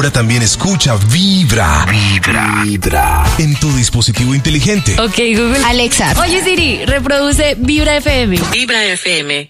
Ahora también escucha Vibra. Vibra. En tu dispositivo inteligente. Ok, Google. Alexa. Oye, Siri, reproduce Vibra FM. Vibra FM.